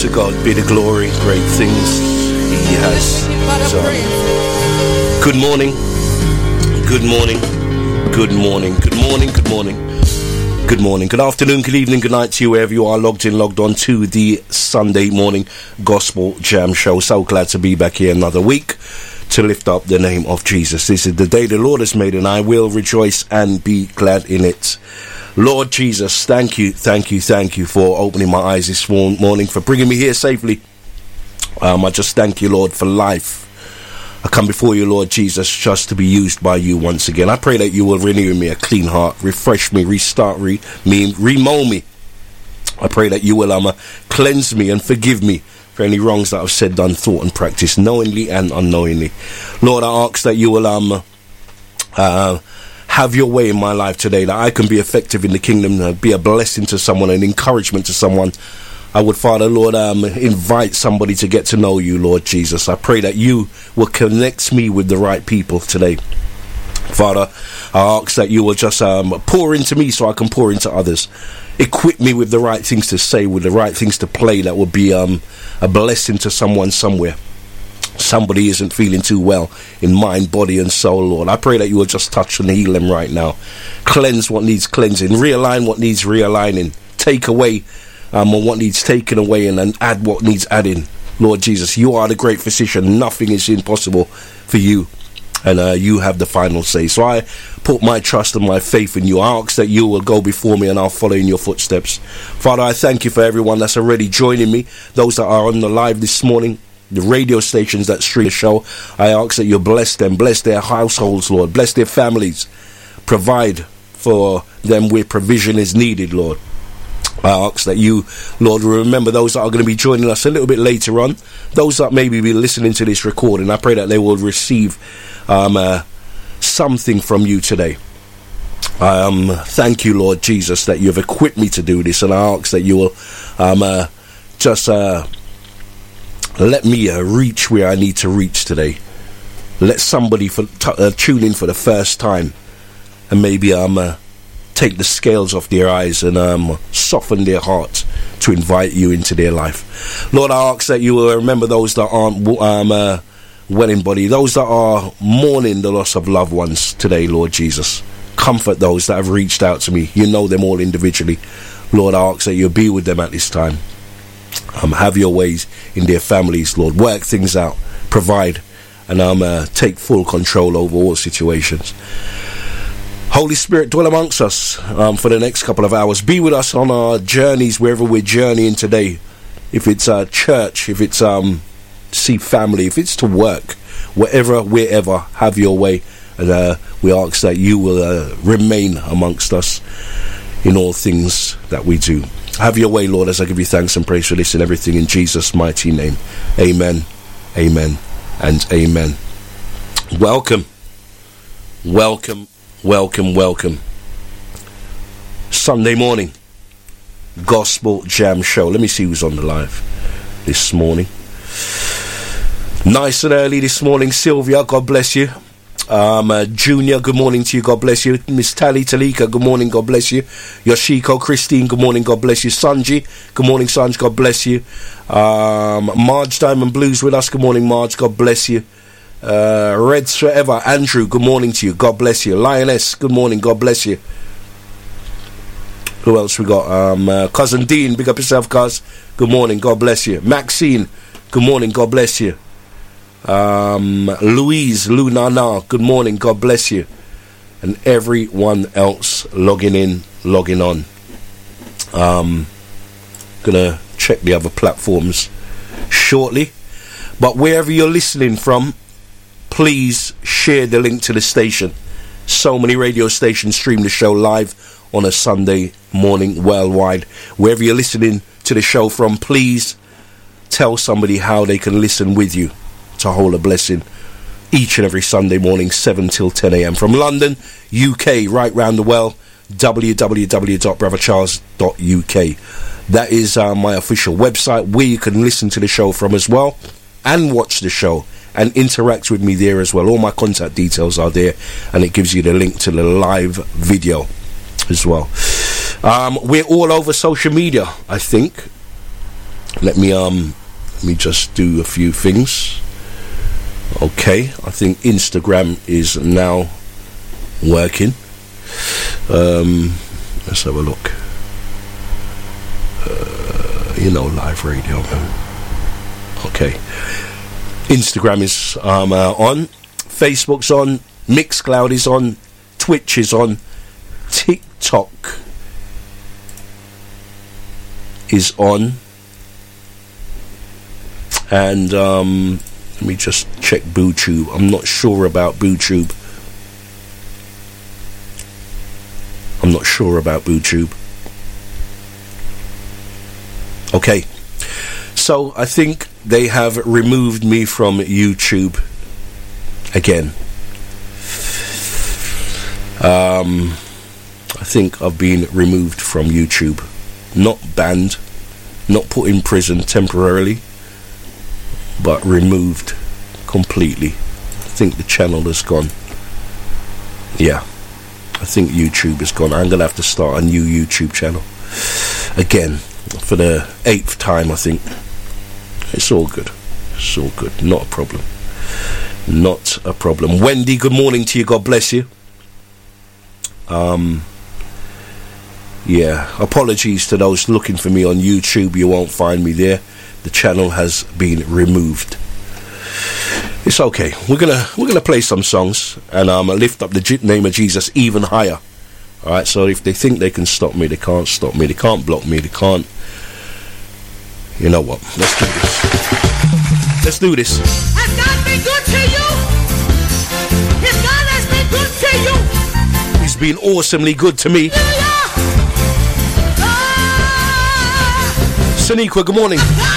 To God be the glory, great things He has done. Good morning, good morning, good morning, good morning, good morning, good morning, good afternoon, good evening, good night to you wherever you are logged on to the Sunday morning Gospel Jam Show. So glad to be back here another week to lift up the name of Jesus. This is the day the Lord has made, and I will rejoice and be glad in it. Lord Jesus, thank you for opening my eyes this morning, for bringing me here safely. I just thank you, Lord, for life. I come before you, Lord Jesus, just to be used by you once again. I pray that you will renew in me a clean heart, refresh me, restart me, remold me. I pray that you will cleanse me and forgive me for any wrongs that I've said, done, thought and practiced, knowingly and unknowingly. Lord, I ask that you will have your way in my life today, that I can be effective in the kingdom, be a blessing to someone, an encouragement to someone. I would, Father, Lord, invite somebody to get to know you, Lord Jesus. I pray that you will connect me with the right people today. Father, I ask that you will just pour into me so I can pour into others. Equip me with the right things to say, with the right things to play that will be a blessing to someone somewhere. Somebody isn't feeling too well in mind, body and soul, Lord. I pray that you will just touch and heal them right now. Cleanse what needs cleansing, realign what needs realigning, take away what needs taken away, and add what needs adding. Lord Jesus, you are the great physician. Nothing is impossible for you, and you have the final say. So I put my trust and my faith in you. I ask that you will go before me and I'll follow in your footsteps. Father, I thank you for everyone that's already joining me, those that are on the live this morning, the radio stations that stream the show. I ask that you bless them, bless their households, Lord, bless their families, provide for them where provision is needed, Lord. I ask that you, Lord, remember those that are going to be joining us a little bit later on, those that maybe be listening to this recording. I pray that they will receive something from you today. Thank you, Lord Jesus, that you have equipped me to do this, and I ask that you will just let me reach where I need to reach today. Let somebody tune in for the first time, and maybe take the scales off their eyes and soften their hearts to invite you into their life. Lord, I ask that you will remember those that aren't well in body, those that are mourning the loss of loved ones today, Lord Jesus. Comfort those that have reached out to me. You know them all individually. Lord, I ask that you'll be with them at this time. Have your ways in their families, Lord. Work things out, provide, and take full control over all situations. Holy Spirit, dwell amongst us for the next couple of hours. Be with us on our journeys, wherever we're journeying today. If it's church, if it's see family, if it's to work, wherever, have your way. And we ask that you will remain amongst us in all things that we do. Have your way, Lord, as I give you thanks and praise for this and everything in Jesus' mighty name. Amen, amen, and amen. Welcome, welcome, welcome, welcome. Sunday morning Gospel Jam Show. Let me see who's on the live this morning. Nice and early this morning. Sylvia, God bless you. Junior, good morning to you, God bless you. Miss Tali Talika, good morning, God bless you. Yoshiko Christine, good morning, God bless you. Sanji, good morning, Sanj, God bless you. Marge Diamond Blues with us, good morning, Marge, God bless you. Reds Forever, Andrew, good morning to you, God bless you. Lioness, good morning, God bless you. Who else we got? Cousin Dean, big up yourself, cuz. Good morning, God bless you. Maxine, good morning, God bless you. Louise Lunana, good morning, God bless you. And everyone else logging in, logging on. Gonna check the other platforms shortly, but wherever you're listening from, please share the link to the station. So many radio stations stream the show live on a Sunday morning worldwide. Wherever you're listening to the show from, please tell somebody how they can listen with you to hold a blessing each and every Sunday morning, 7 till 10 a.m. from London, UK, right round the world, www.brothercharles.uk. That is my official website where you can listen to the show from as well, and watch the show and interact with me there as well. All my contact details are there, and it gives you the link to the live video as well. We're all over social media, I think. Let me just do a few things. Okay, I think Instagram is now working. Let's have a look. Live radio, man. Okay, Instagram is on, Facebook's on, Mixcloud is on, Twitch is on, TikTok is on, and let me just check BooTube. I'm not sure about BooTube. Okay, so I think they have removed me from YouTube again. I think I've been removed from YouTube. Not banned, not put in prison temporarily, but removed completely. I think the channel has gone. Yeah, I think YouTube is gone. I'm gonna have to start a new YouTube channel again for the 8th time, I think. It's all good. Not a problem. Not a problem. Wendy, good morning to you. God bless you. Yeah, apologies to those looking for me on YouTube. You won't find me there. The channel has been removed. It's okay. We're gonna play some songs and lift up the name of Jesus even higher. All right. So if they think they can stop me, they can't stop me. They can't block me. They can't. You know what? Let's do this. Let's do this. Has God been good to you? His God has been good to you. He's been awesomely good to me. Saniqua, good morning.